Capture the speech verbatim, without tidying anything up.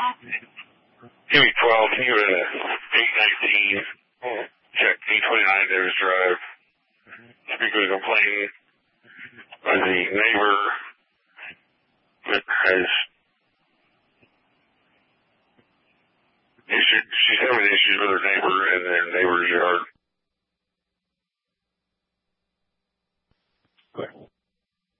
Give me twelve. Can you go to eight nineteen? Check eight twenty-nine Davis Drive. Speak with a complaint by the neighbor that has issued, she's having issues with her neighbor in their neighbor's yard.